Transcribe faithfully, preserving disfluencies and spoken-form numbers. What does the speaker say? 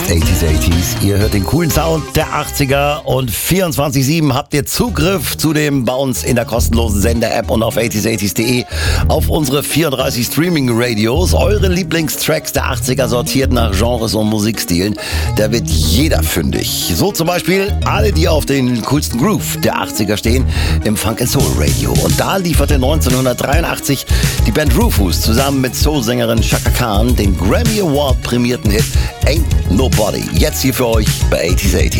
achtziger achtziger. Ihr hört den coolen Sound der achtziger und vierundzwanzig sieben habt ihr Zugriff zu dem bei uns in der kostenlosen Sender-App und auf achtziger achtziger punkt de auf unsere vierunddreißig Streaming-Radios. Eure Lieblingstracks der achtziger sortiert nach Genres und Musikstilen. Da wird jeder fündig. So zum Beispiel alle, die auf den coolsten Groove der achtziger stehen, im Funk and Soul Radio. Und da lieferte neunzehnhundertdreiundachtzig die Band Rufus zusammen mit Soul-Sängerin Chaka Khan den Grammy Award prämierten Hit Ain't Nobody. Jetzt hier für euch bei achtziger achtziger.